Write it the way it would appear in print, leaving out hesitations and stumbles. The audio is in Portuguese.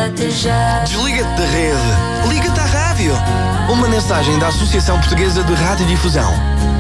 Liga-te já. Desliga-te da rede. Liga-te à rádio. Uma mensagem da Associação Portuguesa de Radiodifusão.